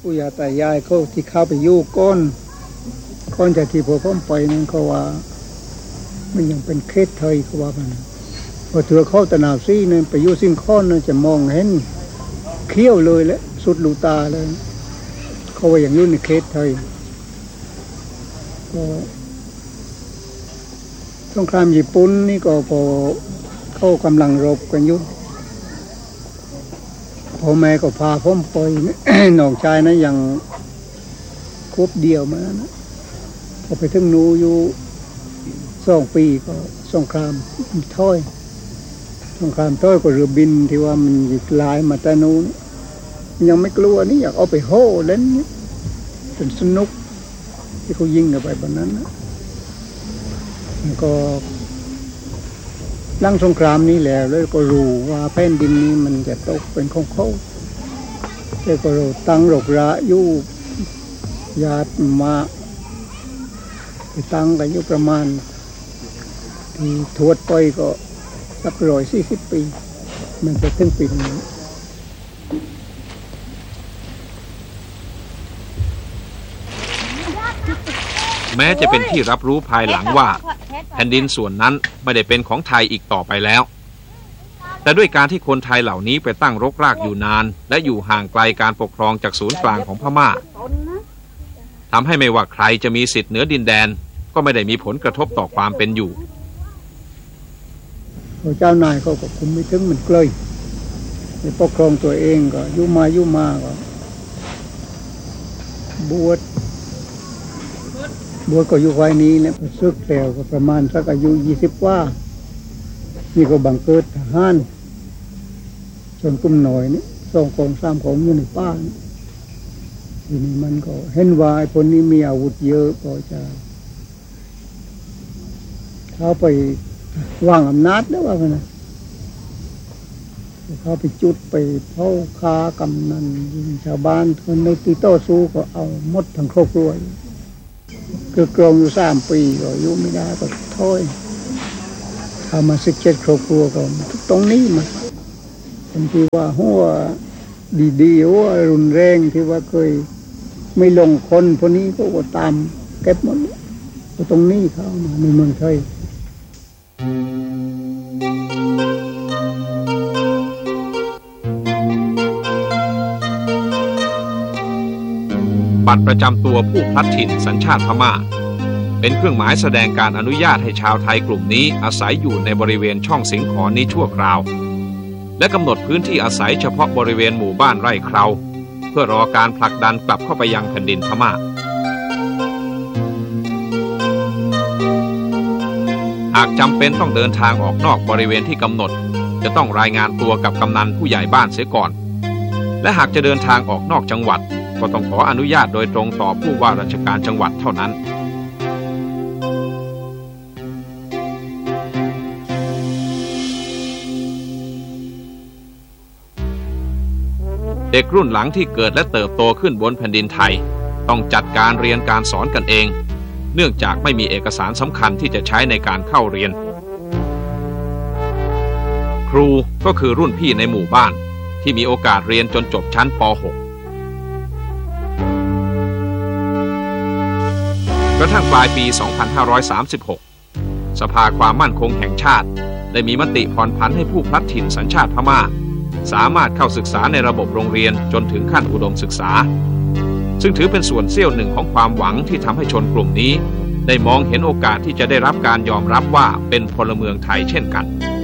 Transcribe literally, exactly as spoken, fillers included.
ปู่ย่าตายายเขาที่เข้าไปอยู่ก้นก้อนจากที่พวกผมไปนั่นเขาว่ามันยังเป็นเขตไทยเขาว่ากันพอเถือเข้าตะนาวซี่นั่นไปอยู่ซิมค้อนนั่นจะมองเห็นเขี้ยวเลยแหละสุดลูตาเลยเขาว่าอย่างอยู่ในเขตไทยก็สงครามญี่ปุ่นนี่ก็พอเข้ากำลังรบกันอยู่พ่อแม่ก็พาผมไป น้องชายนะยังครบเดียวมานะพอไปถึงนูอยู่สองปีก็สงครามถ้อยสงครามถ้อยก็เรือบินที่ว่ามันลายมาแต่นู้นยังไม่กลัวนี่อยากเอาไปโห่เล่นนี่เป็นสนุกที่เขายิงกันไปแบบนั้นนะแล้วก็หลังสงครามนี้แล้วแล้วก็รู้ว่าแผ่นดินนี้มันจะตกเป็นของเขาแล้วก็เราตั้งรกระอยู่ญาติมาไปตั้งกันอยู่ประมาณที่ทวดไปก็สักร้อยสี่สิบปีมันจะถึงปีนี้แม้จะเป็นที่รับรู้ภายหลังว่าแผ่นดินส่วนนั้นไม่ได้เป็นของไทยอีกต่อไปแล้วแต่ด้วยการที่คนไทยเหล่านี้ไปตั้งรกรากอยู่นานและอยู่ห่างไกลการปกครองจากศูนย์กลางของพม่าทำให้ไม่ว่าใครจะมีสิทธิ์เหนือดินแดนก็ไม่ได้มีผลกระทบต่อความเป็นอยู่เจ้านายเขาก็คุมไม่ถึงมันเกลยปกครองตัวเองก็ยุ่มายุ่มาก็บวชบวชก็อยู่ไว้นี้เนี่ยซึกแล้วก็ประมาณสักอายุยี่สิบกว่านี่ก็บังเกิดทหารชนกลุ่มหน่อยนี่สองกองสามกองอยู่ในป่าทีนี้มันก็เห็นว่าไอ้คนนี้มีอาวุธเยอะก็จะเข้าไปวางอำนาจได้ว่าไงนะเขาไปจุดไปเผาคากำนันยิงชาวบ้านคนในตีโต้สู้ก็เอาหมดทั้งครอบครัวคือกรองอยู่สามปีก็อยู่ไม่ได้ก็ท้อยทำมาสิบเจ็ดครอบครัวก็ตรงนี้มาบางทีว่าหัวดีๆหัวรุนแรงที่ว่าเคยไม่ลงคนพวกนี้ก็ตามเก็บหมดก็ตรงนี้เข้ามาในเมืองไทยบัตรประจำตัวผู้พลัดถิ่นสัญชาติพม่าเป็นเครื่องหมายแสดงการอนุญาตให้ชาวไทยกลุ่มนี้อาศัยอยู่ในบริเวณช่องสิงขรนี้ชั่วคราวและกำหนดพื้นที่อาศัยเฉพาะบริเวณหมู่บ้านไร่เคราเพื่อรอการผลักดันกลับเข้าไปยังแผ่นดินพม่าหากจำเป็นต้องเดินทางออกนอกบริเวณที่กำหนดจะต้องรายงานตัวกับกำนันผู้ใหญ่บ้านเสียก่อนและหากจะเดินทางออกนอกจังหวัดก็ต้องขออนุญาตโดยตรงต่อผู้ว่าราชการจังหวัดเท่านั้นเด็กรุ่นหลังที่เกิดและเติบโตขึ้นบนแผ่นดินไทยต้องจัดการเรียนการสอนกันเองเนื่องจากไม่มีเอกสารสำคัญที่จะใช้ในการเข้าเรียนครูก็คือรุ่นพี่ในหมู่บ้านที่มีโอกาสเรียนจนจบชั้นป หกกระทั่งปลายปี สองพันห้าร้อยสามสิบหก สภาความมั่นคงแห่งชาติได้มีมติผ่อนผันให้ผู้พลัดถิ่นสัญชาติพม่าสามารถเข้าศึกษาในระบบโรงเรียนจนถึงขั้นอุดมศึกษาซึ่งถือเป็นส่วนเสี้ยวหนึ่งของความหวังที่ทำให้ชนกลุ่มนี้ได้มองเห็นโอกาสที่จะได้รับการยอมรับว่าเป็นพลเมืองไทยเช่นกัน